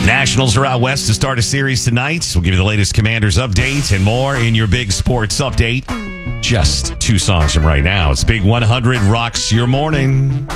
Nationals are out west to start a series tonight. We'll give you the latest Commanders update and more in your big sports update. Just 2 songs from right now. It's Big 100 rocks your morning.